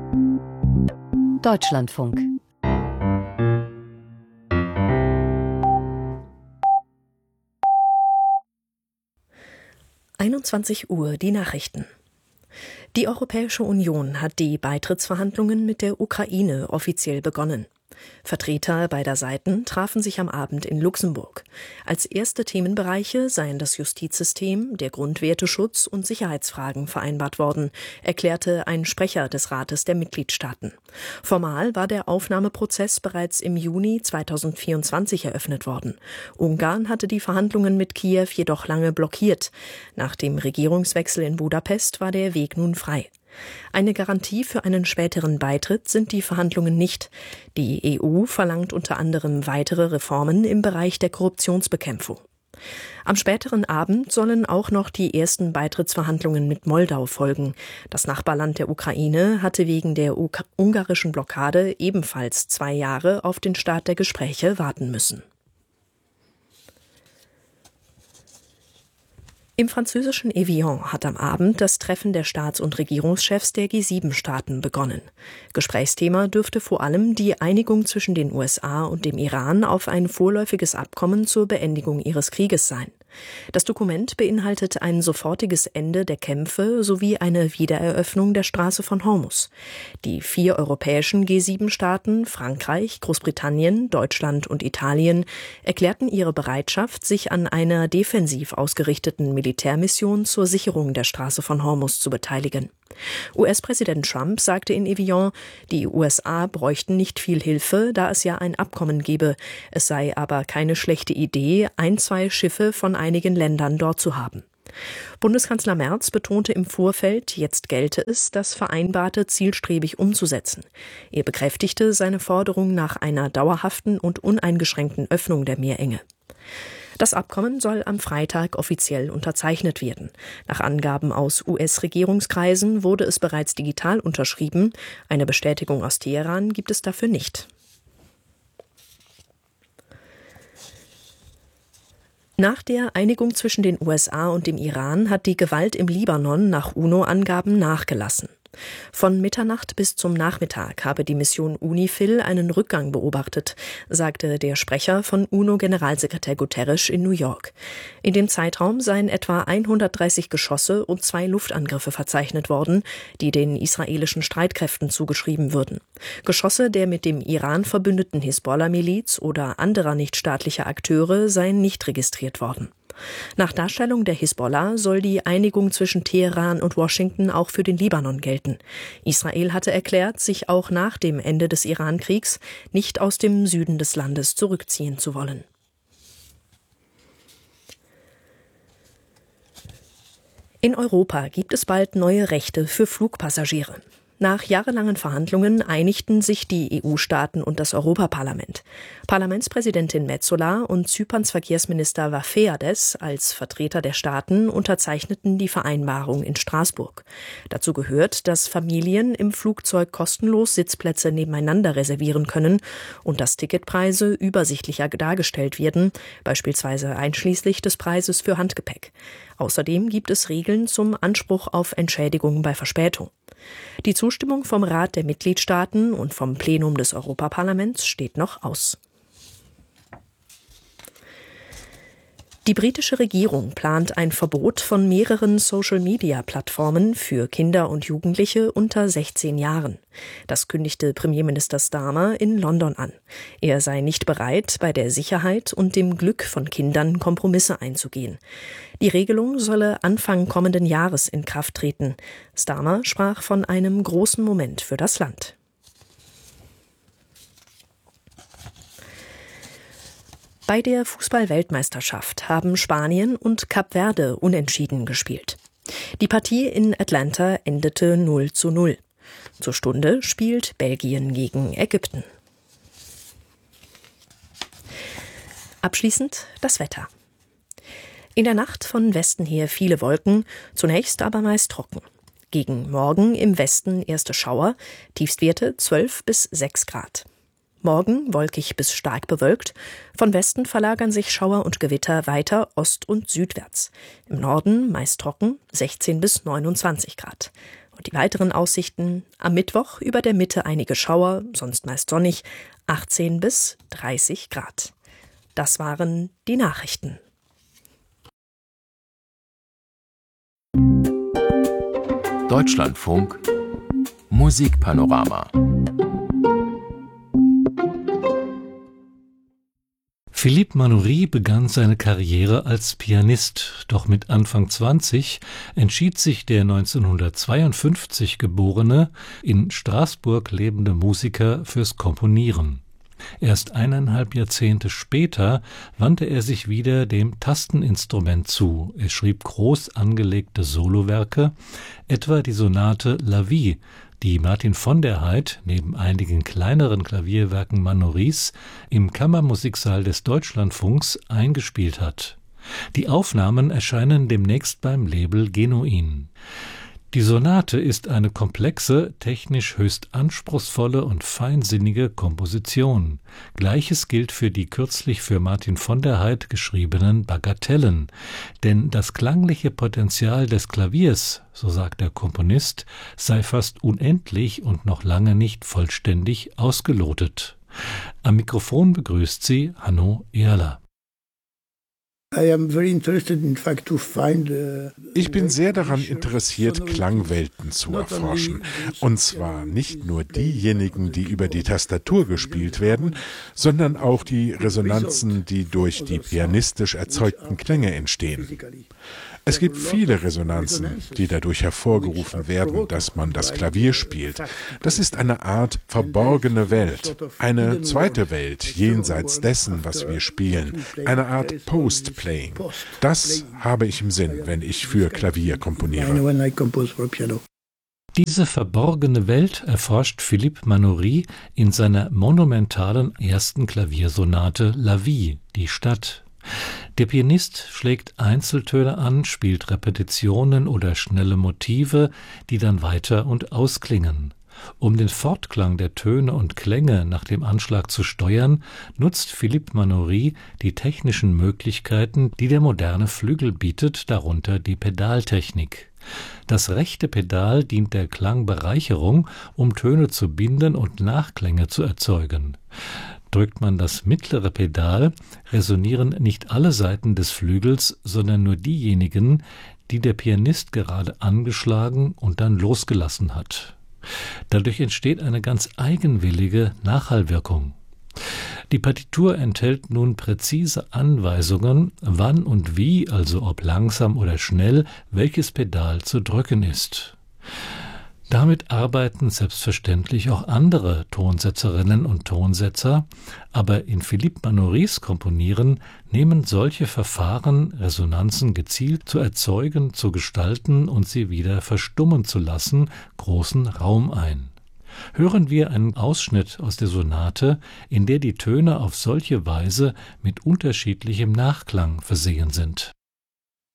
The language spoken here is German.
Deutschlandfunk. Uhr, die Nachrichten. Die Europäische Union hat die Beitrittsverhandlungen mit der Ukraine offiziell begonnen. Vertreter beider Seiten trafen sich am Abend in Luxemburg. Als erste Themenbereiche seien das Justizsystem, der Grundwerteschutz und Sicherheitsfragen vereinbart worden, erklärte ein Sprecher des Rates der Mitgliedstaaten. Formal war der Aufnahmeprozess bereits im Juni 2024 eröffnet worden. Ungarn hatte die Verhandlungen mit Kiew jedoch lange blockiert. Nach dem Regierungswechsel in Budapest war der Weg nun frei. Eine Garantie für einen späteren Beitritt sind die Verhandlungen nicht. Die EU verlangt unter anderem weitere Reformen im Bereich der Korruptionsbekämpfung. Am späteren Abend sollen auch noch die ersten Beitrittsverhandlungen mit Moldau folgen. Das Nachbarland der Ukraine hatte wegen der ungarischen Blockade ebenfalls 2 Jahre auf den Start der Gespräche warten müssen. Im französischen Evian hat am Abend das Treffen der Staats- und Regierungschefs der G7-Staaten begonnen. Gesprächsthema dürfte vor allem die Einigung zwischen den USA und dem Iran auf ein vorläufiges Abkommen zur Beendigung ihres Krieges sein. Das Dokument beinhaltet ein sofortiges Ende der Kämpfe sowie eine Wiedereröffnung der Straße von Hormuz. Die 4 europäischen G7-Staaten, Frankreich, Großbritannien, Deutschland und Italien, erklärten ihre Bereitschaft, sich an einer defensiv ausgerichteten Militärmission zur Sicherung der Straße von Hormuz zu beteiligen. US-Präsident Trump sagte in Evian, die USA bräuchten nicht viel Hilfe, da es ja ein Abkommen gebe. Es sei aber keine schlechte Idee, 1-2 Schiffe von einigen Ländern dort zu haben. Bundeskanzler Merz betonte im Vorfeld, jetzt gelte es, das Vereinbarte zielstrebig umzusetzen. Er bekräftigte seine Forderung nach einer dauerhaften und uneingeschränkten Öffnung der Meerenge. Das Abkommen soll am Freitag offiziell unterzeichnet werden. Nach Angaben aus US-Regierungskreisen wurde es bereits digital unterschrieben. Eine Bestätigung aus Teheran gibt es dafür nicht. Nach der Einigung zwischen den USA und dem Iran hat die Gewalt im Libanon nach UNO-Angaben nachgelassen. Von Mitternacht bis zum Nachmittag habe die Mission UNIFIL einen Rückgang beobachtet, sagte der Sprecher von UNO-Generalsekretär Guterres in New York. In dem Zeitraum seien etwa 130 Geschosse und 2 Luftangriffe verzeichnet worden, die den israelischen Streitkräften zugeschrieben würden. Geschosse der mit dem Iran verbündeten Hisbollah-Miliz oder anderer nichtstaatlicher Akteure seien nicht registriert worden. Nach Darstellung der Hisbollah soll die Einigung zwischen Teheran und Washington auch für den Libanon gelten. Israel hatte erklärt, sich auch nach dem Ende des Iran-Kriegs nicht aus dem Süden des Landes zurückziehen zu wollen. In Europa gibt es bald neue Rechte für Flugpassagiere. Nach jahrelangen Verhandlungen einigten sich die EU-Staaten und das Europaparlament. Parlamentspräsidentin Metsola und Zyperns Verkehrsminister Varoufakis als Vertreter der Staaten unterzeichneten die Vereinbarung in Straßburg. Dazu gehört, dass Familien im Flugzeug kostenlos Sitzplätze nebeneinander reservieren können und dass Ticketpreise übersichtlicher dargestellt werden, beispielsweise einschließlich des Preises für Handgepäck. Außerdem gibt es Regeln zum Anspruch auf Entschädigung bei Verspätung. Die Zustimmung vom Rat der Mitgliedstaaten und vom Plenum des Europaparlaments steht noch aus. Die britische Regierung plant ein Verbot von mehreren Social-Media-Plattformen für Kinder und Jugendliche unter 16 Jahren. Das kündigte Premierminister Starmer in London an. Er sei nicht bereit, bei der Sicherheit und dem Glück von Kindern Kompromisse einzugehen. Die Regelung solle Anfang kommenden Jahres in Kraft treten. Starmer sprach von einem großen Moment für das Land. Bei der Fußball-Weltmeisterschaft haben Spanien und Kap Verde unentschieden gespielt. Die Partie in Atlanta endete 0:0. Zur Stunde spielt Belgien gegen Ägypten. Abschließend das Wetter. In der Nacht von Westen her viele Wolken, zunächst aber meist trocken. Gegen Morgen im Westen erste Schauer, Tiefstwerte 12 bis 6 Grad. Morgen wolkig bis stark bewölkt. Von Westen verlagern sich Schauer und Gewitter weiter ost- und südwärts. Im Norden meist trocken, 16 bis 29 Grad. Und die weiteren Aussichten: am Mittwoch über der Mitte einige Schauer, sonst meist sonnig, 18 bis 30 Grad. Das waren die Nachrichten. Deutschlandfunk Musikpanorama. Philippe Manoury begann seine Karriere als Pianist, doch mit Anfang 20 entschied sich der 1952 geborene, in Straßburg lebende Musiker fürs Komponieren. Erst 1,5 Jahrzehnte später wandte er sich wieder dem Tasteninstrument zu. Er schrieb groß angelegte Solowerke, etwa die Sonate La Vie, die Martin von der Heydt neben einigen kleineren Klavierwerken Manourys im Kammermusiksaal des Deutschlandfunks eingespielt hat. Die Aufnahmen erscheinen demnächst beim Label Genuin. Die Sonate ist eine komplexe, technisch höchst anspruchsvolle und feinsinnige Komposition. Gleiches gilt für die kürzlich für Martin von der Heydt geschriebenen Bagatellen. Denn das klangliche Potenzial des Klaviers, so sagt der Komponist, sei fast unendlich und noch lange nicht vollständig ausgelotet. Am Mikrofon begrüßt sie Hanno Ehrler. Ich bin sehr daran interessiert, Klangwelten zu erforschen. Und zwar nicht nur diejenigen, die über die Tastatur gespielt werden, sondern auch die Resonanzen, die durch die pianistisch erzeugten Klänge entstehen. Es gibt viele Resonanzen, die dadurch hervorgerufen werden, dass man das Klavier spielt. Das ist eine Art verborgene Welt, eine zweite Welt jenseits dessen, was wir spielen, eine Art Post-Playing. Das habe ich im Sinn, wenn ich für Klavier komponiere. Diese verborgene Welt erforscht Philippe Manoury in seiner monumentalen ersten Klaviersonate La Vie, die Stadt. Der Pianist schlägt Einzeltöne an, spielt Repetitionen oder schnelle Motive, die dann weiter und ausklingen. Um den Fortklang der Töne und Klänge nach dem Anschlag zu steuern, nutzt Philippe Manoury die technischen Möglichkeiten, die der moderne Flügel bietet, darunter die Pedaltechnik. Das rechte Pedal dient der Klangbereicherung, um Töne zu binden und Nachklänge zu erzeugen. Drückt man das mittlere Pedal, resonieren nicht alle Saiten des Flügels, sondern nur diejenigen, die der Pianist gerade angeschlagen und dann losgelassen hat. Dadurch entsteht eine ganz eigenwillige Nachhallwirkung. Die Partitur enthält nun präzise Anweisungen, wann und wie, also ob langsam oder schnell, welches Pedal zu drücken ist. Damit arbeiten selbstverständlich auch andere Tonsetzerinnen und Tonsetzer, aber in Philippe Manourys Komponieren nehmen solche Verfahren, Resonanzen gezielt zu erzeugen, zu gestalten und sie wieder verstummen zu lassen, großen Raum ein. Hören wir einen Ausschnitt aus der Sonate, in der die Töne auf solche Weise mit unterschiedlichem Nachklang versehen sind.